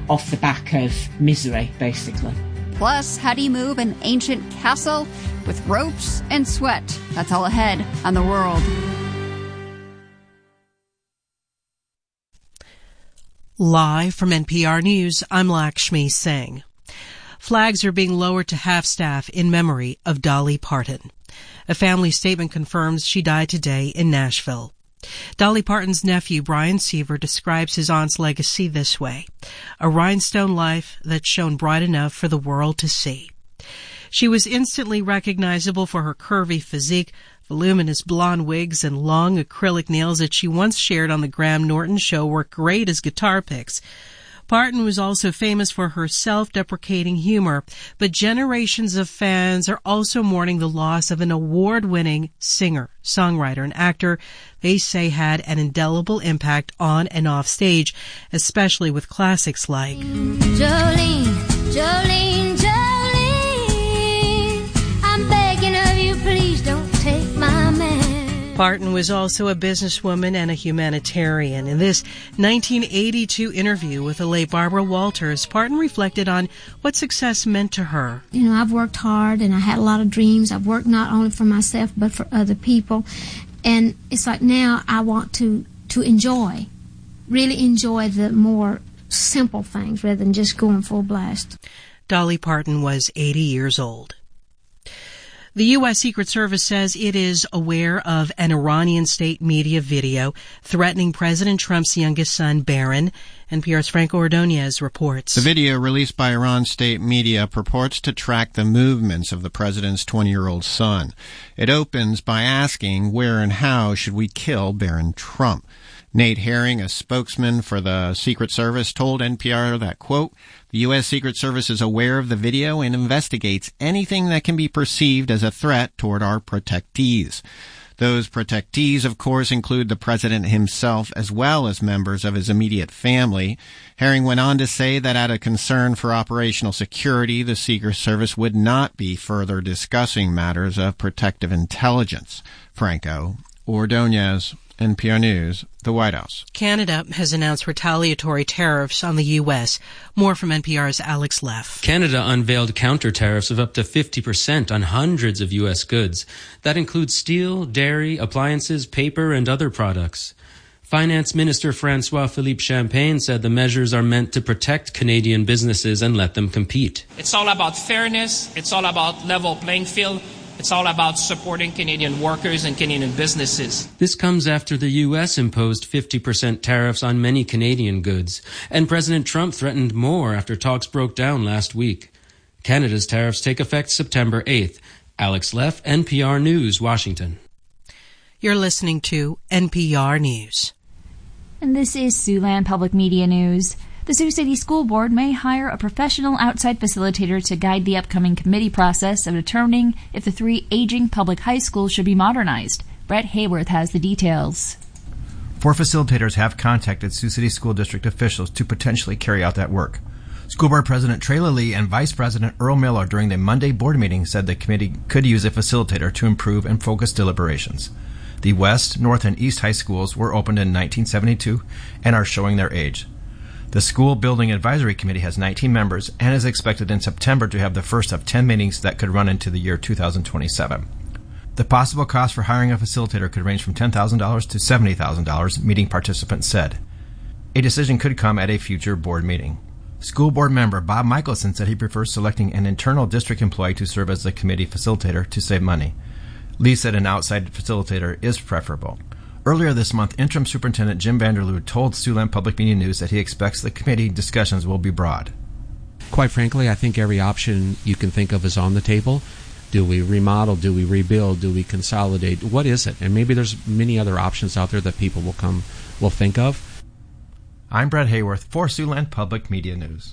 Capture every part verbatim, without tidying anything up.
off the back of misery, basically. Plus, how do you move an ancient castle? With ropes and sweat. That's all ahead on The World. Live from N P R News, I'm Lakshmi Singh. Flags are being lowered to half-staff in memory of Dolly Parton. A family statement confirms she died today in Nashville. Dolly Parton's nephew, Brian Seaver, describes his aunt's legacy this way: a rhinestone life that shone bright enough for the world to see. She was instantly recognizable for her curvy physique, voluminous blonde wigs, and long acrylic nails that she once shared on the Graham Norton Show worked great as guitar picks. Parton was also famous for her self-deprecating humor, but generations of fans are also mourning the loss of an award-winning singer, songwriter, and actor they say had an indelible impact on and off stage, especially with classics like Jolene, Jolene, Jolene, I'm begging of you, please don't take my man. Parton was also a businesswoman and a humanitarian. In this nineteen eighty-two interview with the late Barbara Walters, Parton reflected on what success meant to her. You know, I've worked hard and I had a lot of dreams. I've worked not only for myself but for other people. And it's like now I want to, to enjoy, really enjoy the more simple things rather than just going full blast. Dolly Parton was eighty years old. The U S. Secret Service says it is aware of an Iranian state media video threatening President Trump's youngest son, Barron. N P R's Franco Ordonez reports. The video released by Iran's state media purports to track the movements of the president's twenty-year-old son. It opens by asking, where and how should we kill Barron Trump? Nate Herring, a spokesman for the Secret Service, told N P R that, quote, the U S. Secret Service is aware of the video and investigates anything that can be perceived as a threat toward our protectees. Those protectees, of course, include the president himself as well as members of his immediate family. Herring went on to say that out of concern for operational security, the Secret Service would not be further discussing matters of protective intelligence. Franco Ordonez, N P R News, the White House. Canada has announced retaliatory tariffs on the U S. More from N P R's Alex Leff. Canada unveiled counter tariffs of up to fifty percent on hundreds of U S goods. That includes steel, dairy, appliances, paper, and other products. Finance Minister François-Philippe Champagne said the measures are meant to protect Canadian businesses and let them compete. It's all about fairness. It's all about level playing field. It's all about supporting Canadian workers and Canadian businesses. This comes after the U S imposed fifty percent tariffs on many Canadian goods, and President Trump threatened more after talks broke down last week. Canada's tariffs take effect September eighth. Alex Leff, N P R News, Washington. You're listening to N P R News. And this is Siouxland Public Media News. The Sioux City School Board may hire a professional outside facilitator to guide the upcoming committee process of determining if the three aging public high schools should be modernized. Brett Hayworth has the details. Four facilitators have contacted Sioux City School District officials to potentially carry out that work. School Board President Trayla Lee and Vice President Earl Miller during the Monday board meeting said the committee could use a facilitator to improve and focus deliberations. The West, North, and East high schools were opened in nineteen seventy-two and are showing their age. The School Building Advisory Committee has nineteen members and is expected in September to have the first of ten meetings that could run into the year two thousand twenty-seven. The possible cost for hiring a facilitator could range from ten thousand dollars to seventy thousand dollars, meeting participants said. A decision could come at a future board meeting. School board member Bob Michelson said he prefers selecting an internal district employee to serve as the committee facilitator to save money. Lee said an outside facilitator is preferable. Earlier this month, Interim Superintendent Jim Vanderloo told Siouxland Public Media News that he expects the committee discussions will be broad. Quite frankly, I think every option you can think of is on the table. Do we remodel? Do we rebuild? Do we consolidate? What is it? And maybe there's many other options out there that people will come will think of. I'm Brett Hayworth for Siouxland Public Media News.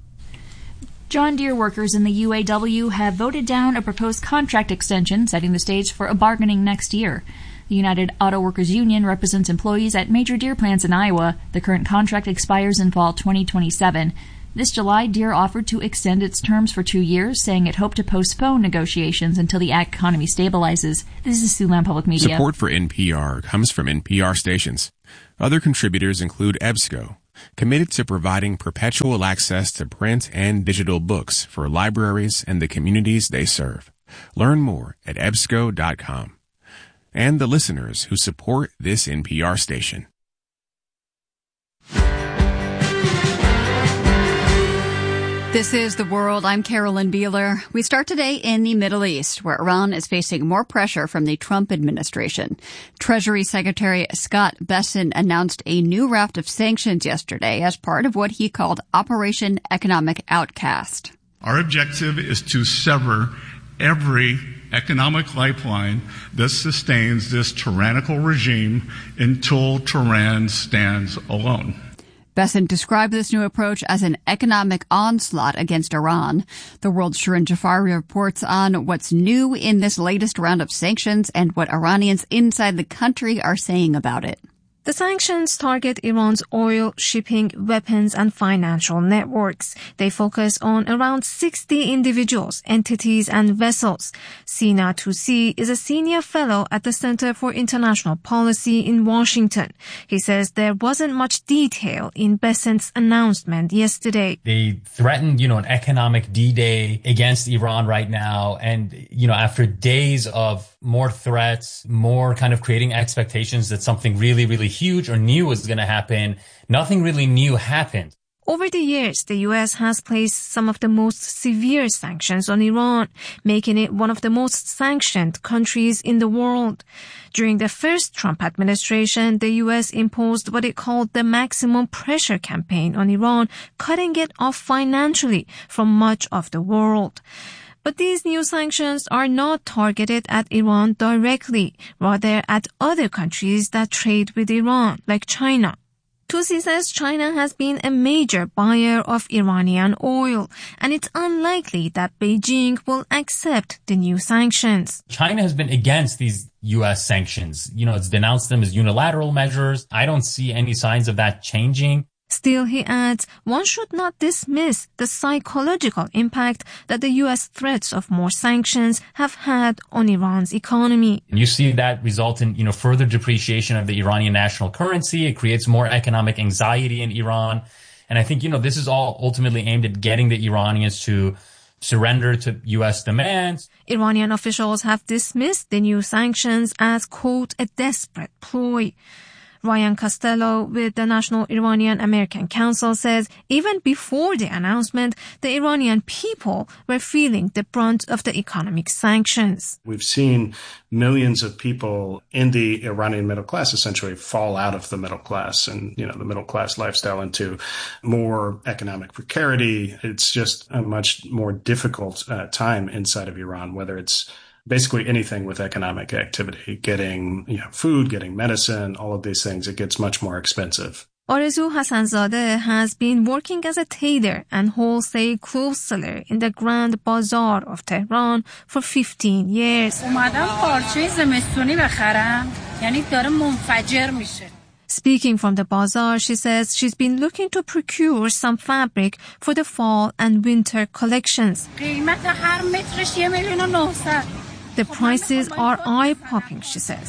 John Deere workers in the U A W have voted down a proposed contract extension, setting the stage for a bargaining next year. The United Auto Workers Union represents employees at major Deere plants in Iowa. The current contract expires in fall twenty twenty-seven. This July, Deere offered to extend its terms for two years, saying it hoped to postpone negotiations until the ag economy stabilizes. This is Siouxland Public Media. Support for N P R comes from N P R stations. Other contributors include EBSCO, committed to providing perpetual access to print and digital books for libraries and the communities they serve. Learn more at E B S C O dot com. And the listeners who support this N P R station. This is The World. I'm Carolyn Beeler. We start today in the Middle East, where Iran is facing more pressure from the Trump administration. Treasury Secretary Scott Bessent announced a new raft of sanctions yesterday as part of what he called Operation Economic Outcast. Our objective is to sever every economic lifeline that sustains this tyrannical regime until Tehran stands alone. Bessent described this new approach as an economic onslaught against Iran. The World's Shirin Jafari reports on what's new in this latest round of sanctions and what Iranians inside the country are saying about it. The sanctions target Iran's oil, shipping, weapons, and financial networks. They focus on around sixty individuals, entities, and vessels. Sina Tusi is a senior fellow at the Center for International Policy in Washington. He says there wasn't much detail in Bessent's announcement yesterday. They threatened, you know, an economic D-Day against Iran right now. And, you know, after days of more threats, more kind of creating expectations that something really, really huge or new is going to happen, nothing really new happened. Over the years, the U S has placed some of the most severe sanctions on Iran, making it one of the most sanctioned countries in the world. During the first Trump administration, the U S imposed what it called the maximum pressure campaign on Iran, cutting it off financially from much of the world. But these new sanctions are not targeted at Iran directly, rather at other countries that trade with Iran, like China. Tusi says China has been a major buyer of Iranian oil, and it's unlikely that Beijing will accept the new sanctions. China has been against these U S sanctions. You know, it's denounced them as unilateral measures. I don't see any signs of that changing. Still, he adds, one should not dismiss the psychological impact that the U S threats of more sanctions have had on Iran's economy. You see that result in, you know, further depreciation of the Iranian national currency. It creates more economic anxiety in Iran. And I think, you know, this is all ultimately aimed at getting the Iranians to surrender to U S demands. Iranian officials have dismissed the new sanctions as, quote, a desperate ploy. Ryan Costello with the National Iranian American Council says even before the announcement, the Iranian people were feeling the brunt of the economic sanctions. We've seen millions of people in the Iranian middle class essentially fall out of the middle class and, you know, the middle class lifestyle into more economic precarity. It's just a much more difficult uh, time inside of Iran, whether it's basically anything with economic activity, getting, you know, food, getting medicine, all of these things, it gets much more expensive. Arezou Hassanzadeh has been working as a tailor and wholesale clothes seller in the Grand Bazaar of Tehran for fifteen years. Speaking from the bazaar, she says she's been looking to procure some fabric for the fall and winter collections. The prices are eye-popping, she says.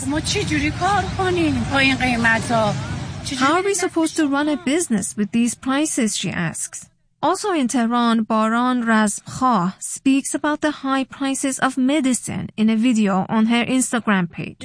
How are we supposed to run a business with these prices, she asks. Also in Tehran, Baran Razmkha speaks about the high prices of medicine in a video on her Instagram page.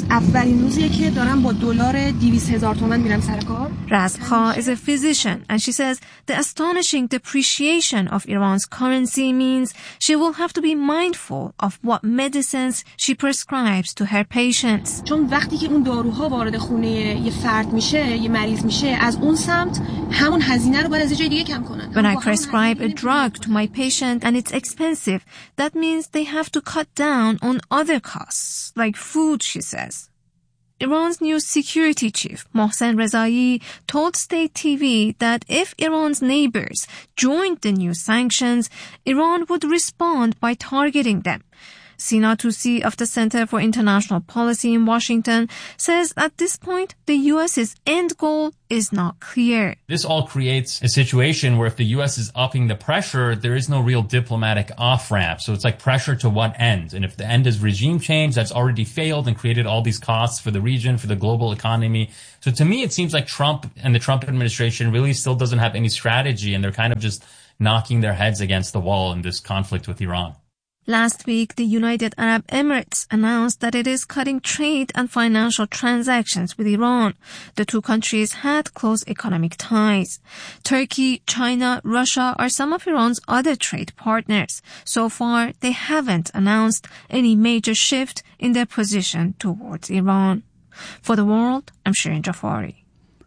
Razmkha is a physician and she says the astonishing depreciation of Iran's currency means she will have to be mindful of what medicines she prescribes to her patients. چون وقتی که اون داروها وارد خونه یه فرد میشه، یه مریض میشه، از اون سمت همون هزینه رو باید از جای دیگه کم کنن. When I prescribe a drug to my patient and it's expensive, that means they have to cut down on other costs, like food, she says. Iran's new security chief, Mohsen Rezai, told state T V that if Iran's neighbors joined the new sanctions, Iran would respond by targeting them. Sina Tusi of the Center for International Policy in Washington says at this point, the U S's end goal is not clear. This all creates a situation where if the U S is upping the pressure, there is no real diplomatic off-ramp. So it's like pressure to what end? And if the end is regime change, that's already failed and created all these costs for the region, for the global economy. So to me, it seems like Trump and the Trump administration really still doesn't have any strategy, and they're kind of just knocking their heads against the wall in this conflict with Iran. Last week, the United Arab Emirates announced that it is cutting trade and financial transactions with Iran. The two countries had close economic ties. Turkey, China, Russia are some of Iran's other trade partners. So far, they haven't announced any major shift in their position towards Iran. For The World, I'm Shirin Jafari.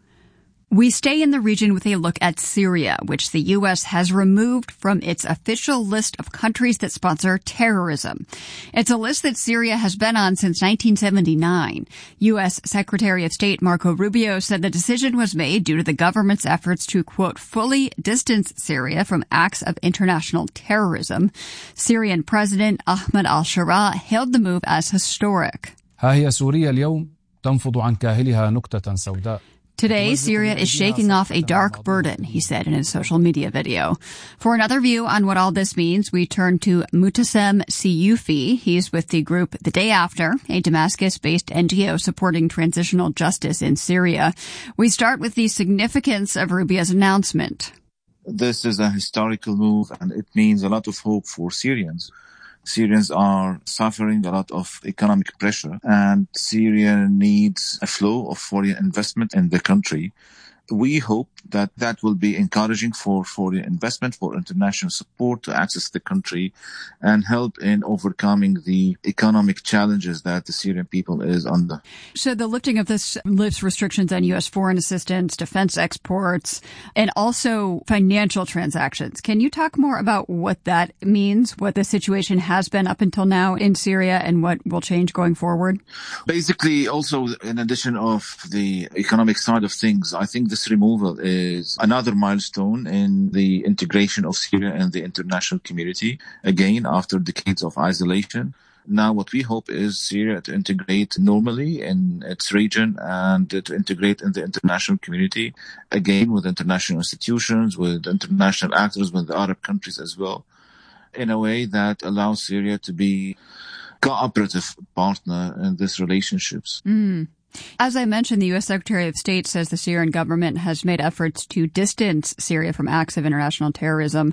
We stay in the region with a look at Syria, which the U S has removed from its official list of countries that sponsor terrorism. It's a list that Syria has been on since nineteen seventy-nine. U S Secretary of State Marco Rubio said the decision was made due to the government's efforts to, quote, fully distance Syria from acts of international terrorism. Syrian President Ahmed al-Shara hailed the move as historic. ها هي سوريا اليوم تنفض عن كاهلها نكتة سوداء. Today, Syria is shaking off a dark burden, he said in his social media video. For another view on what all this means, we turn to Mutasem Siyufi. He's with the group The Day After, a Damascus-based N G O supporting transitional justice in Syria. We start with the significance of Rubio's announcement. This is a historical move, and it means a lot of hope for Syrians. Syrians are suffering a lot of economic pressure, and Syria needs a flow of foreign investment in the country. We hope that that will be encouraging for foreign investment, for international support to access the country and help in overcoming the economic challenges that the Syrian people is under. So the lifting of this lifts restrictions on U S foreign assistance, defense exports, and also financial transactions. Can you talk more about what that means, what the situation has been up until now in Syria, and what will change going forward? Basically, also, in addition of the economic side of things, I think this removal is another milestone in the integration of Syria and the international community, again, after decades of isolation. Now what we hope is Syria to integrate normally in its region and to integrate in the international community, again, with international institutions, with international actors, with the Arab countries as well, in a way that allows Syria to be cooperative partner in these relationships. Mm. As I mentioned, the U S Secretary of State says the Syrian government has made efforts to distance Syria from acts of international terrorism.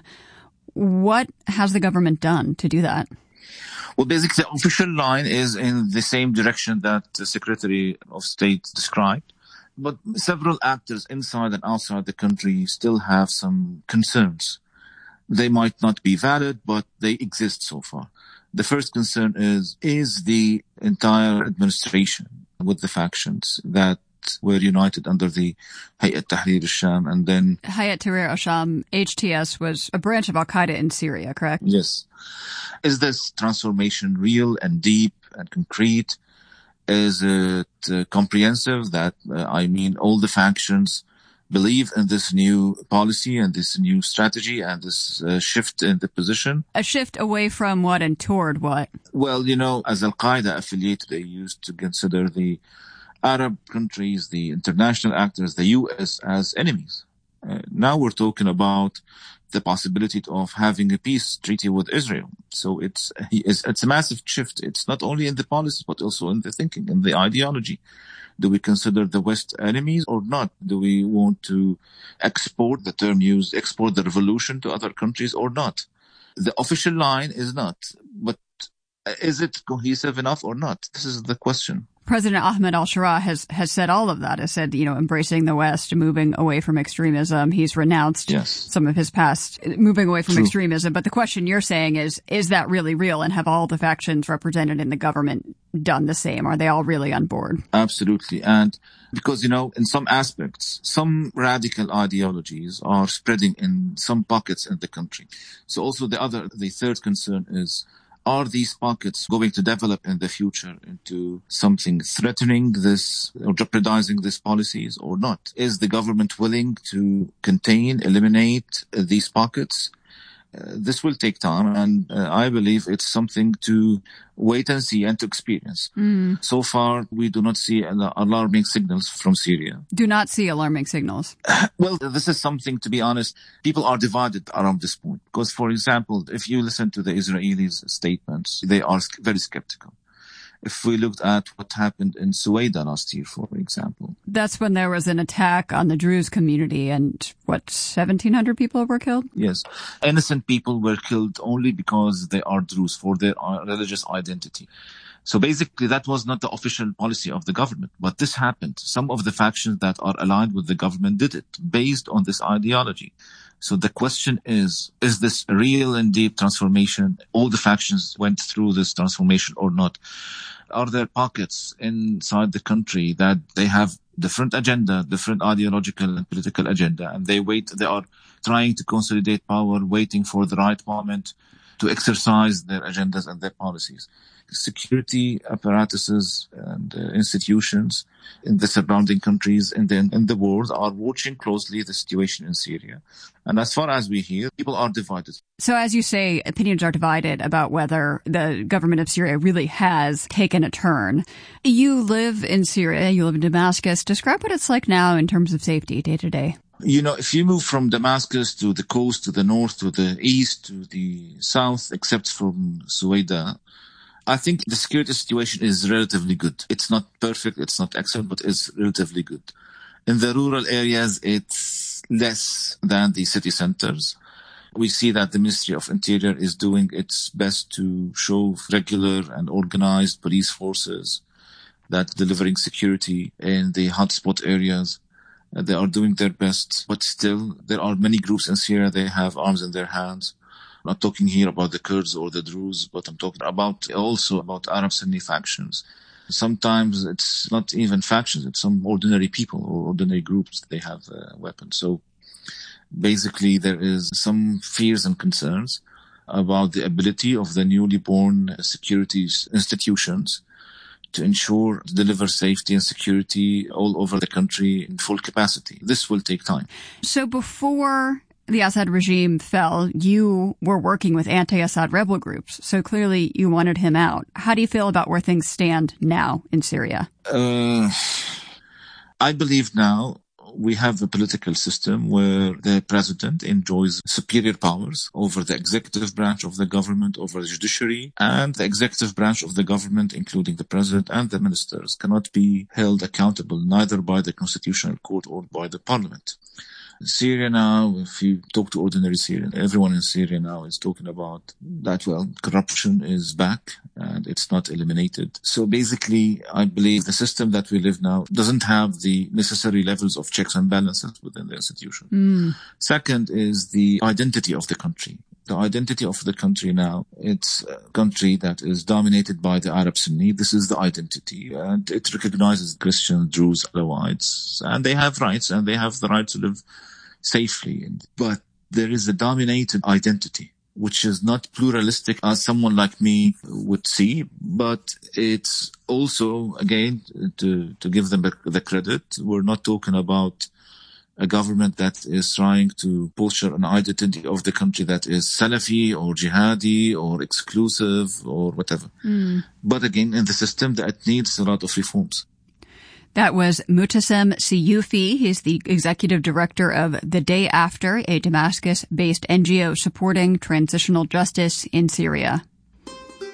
What has the government done to do that? Well, basically, the official line is in the same direction that the Secretary of State described. But several actors inside and outside the country still have some concerns. They might not be valid, but they exist so far. The first concern is, is the entire administration with the factions that were united under the Hayat Tahrir al-Sham, and then Hayat Tahrir al-Sham, H T S, was a branch of Al-Qaeda in Syria, correct? Yes. Is this transformation real and deep and concrete? Is it uh, comprehensive that, uh, I mean, all the factions believe in this new policy and this new strategy and this uh, shift in the position? A shift away from what and toward what? Well, you know, as Al-Qaeda affiliate, they used to consider the Arab countries, the international actors, the U S as enemies. Uh, now we're talking about the possibility of having a peace treaty with Israel. So it's, it's, it's a massive shift. It's not only in the policy, but also in the thinking, in the ideology. Do we consider the West enemies or not? Do we want to export, the term used, export the revolution to other countries or not? The official line is not, but is it cohesive enough or not? This is the question. President Ahmed al-Shara has, has said all of that, has said, you know, embracing the West, moving away from extremism. He's renounced yes. some of his past, moving away from True. extremism. But the question you're saying is, is that really real? And have all the factions represented in the government done the same? Are they all really on board? Absolutely. And because, you know, in some aspects, some radical ideologies are spreading in some pockets in the country. So also the other, the third concern is, are these pockets going to develop in the future into something threatening this or jeopardizing these policies or not? Is the government willing to contain, eliminate these pockets Uh, this will take time, and uh, I believe it's something to wait and see and to experience. Mm. So far, we do not see al- alarming signals from Syria. Do not see alarming signals. Well, this is something, to be honest, people are divided around this point. Because, for example, if you listen to the Israelis' statements, they are very skeptical. If we looked at what happened in Suwaida last year, for example. That's when there was an attack on the Druze community and, what, seventeen hundred people were killed? Yes. Innocent people were killed only because they are Druze, for their religious identity. So basically, that was not the official policy of the government. But this happened. Some of the factions that are aligned with the government did it based on this ideology. So the question is, is this a real and deep transformation? All the factions went through this transformation or not? Are there pockets inside the country that they have different agenda, different ideological and political agenda, and they wait, they are trying to consolidate power, waiting for the right moment to exercise their agendas and their policies? Security apparatuses and uh, institutions in the surrounding countries in the, in the world are watching closely the situation in Syria. And as far as we hear, people are divided. So as you say, opinions are divided about whether the government of Syria really has taken a turn. You live in Syria, you live in Damascus. Describe what it's like now in terms of safety day to day. You know, if you move from Damascus to the coast, to the north, to the east, to the south, except from Suwaida, I think the security situation is relatively good. It's not perfect, it's not excellent, but it's relatively good. In the rural areas, it's less than the city centers. We see that the Ministry of Interior is doing its best to show regular and organized police forces that delivering security in the hotspot areas. They are doing their best, but still there are many groups in Syria, they have arms in their hands. I'm not talking here about the Kurds or the Druze, but I'm talking about also about Arab Sunni factions. Sometimes it's not even factions, it's some ordinary people or ordinary groups. They have uh, weapons. So basically there is some fears and concerns about the ability of the newly born security institutions to ensure, to deliver safety and security all over the country in full capacity. This will take time. So before the Assad regime fell, you were working with anti-Assad rebel groups. So clearly you wanted him out. How do you feel about where things stand now in Syria? Uh, I believe now we have a political system where the president enjoys superior powers over the executive branch of the government, over the judiciary, and the executive branch of the government, including the president and the ministers, cannot be held accountable neither by the constitutional court or by the parliament. In Syria now, if you talk to ordinary Syrians, everyone in Syria now is talking about that, well, corruption is back and it's not eliminated. So basically, I believe the system that we live now doesn't have the necessary levels of checks and balances within the institution. Mm. Second is the identity of the country. The identity of the country now, it's a country that is dominated by the Arab Sunni. This is the identity, and it recognizes Christians, Druze, Alawites, and they have rights, and they have the right to live safely. But there is a dominated identity, which is not pluralistic as someone like me would see, but it's also, again, to, to give them the credit, we're not talking about a government that is trying to posture an identity of the country that is Salafi or jihadi or exclusive or whatever. Mm. But again, in the system, that needs a lot of reforms. That was Mutasem Siyufi. He's the executive director of The Day After, a Damascus-based N G O supporting transitional justice in Syria.